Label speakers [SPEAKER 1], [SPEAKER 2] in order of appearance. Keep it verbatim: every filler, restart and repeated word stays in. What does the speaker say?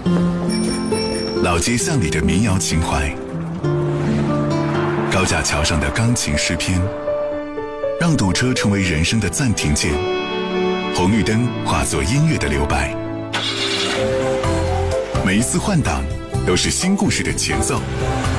[SPEAKER 1] 老街巷里的民谣情怀，高架桥上的钢琴诗篇，让堵车成为人生的暂停键，红绿灯化作音乐的留白。每一次换挡都是新故事的前奏。